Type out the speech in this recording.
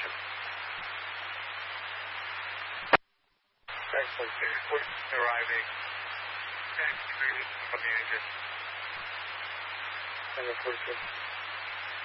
position. Excellent. We're arriving. Thank you for the engine. And the 46.